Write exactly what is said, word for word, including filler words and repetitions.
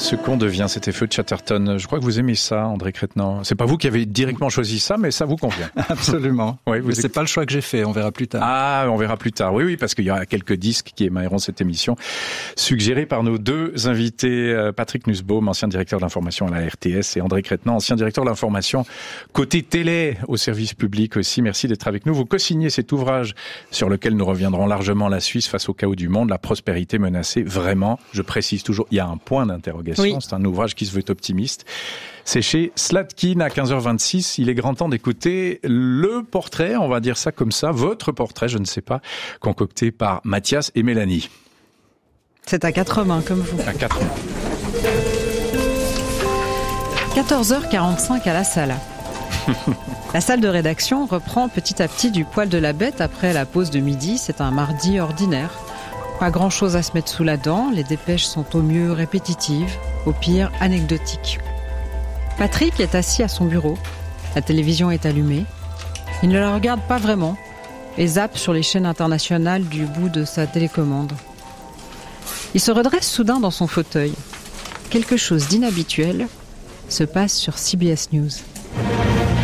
Ce qu'on devient, c'était Feu de Chatterton. Je crois que vous aimez ça, André Crétenant. C'est pas vous qui avez directement choisi ça, mais ça vous convient. Absolument. Oui, vous mais êtes... c'est pas le choix que j'ai fait, on verra plus tard. Ah, on verra plus tard. Oui, oui, parce qu'il y aura quelques disques qui émailleront cette émission, suggérés par nos deux invités, Patrick Nussbaum, ancien directeur de l'information à la R T S, et André Crétenant, ancien directeur de l'information côté télé, au service public aussi. Merci d'être avec nous. Vous co-signez cet ouvrage sur lequel nous reviendrons largement, la Suisse face au chaos du monde, la prospérité menacée. Vraiment, je précise toujours, il y a un point d'interrogation. Oui. C'est un ouvrage qui se veut optimiste. C'est chez Slatkin à quinze heures vingt-six. Il est grand temps d'écouter le portrait, on va dire ça comme ça, votre portrait, je ne sais pas, concocté par Mathias et Mélanie. C'est à quatre mains, comme vous. À quatre mains. quatorze heures quarante-cinq à la salle. La salle de rédaction reprend petit à petit du poil de la bête après la pause de midi. C'est un mardi ordinaire. Pas grand-chose à se mettre sous la dent, les dépêches sont au mieux répétitives, au pire anecdotiques. Patrick est assis à son bureau, la télévision est allumée. Il ne la regarde pas vraiment et zappe sur les chaînes internationales du bout de sa télécommande. Il se redresse soudain dans son fauteuil. Quelque chose d'inhabituel se passe sur C B S News.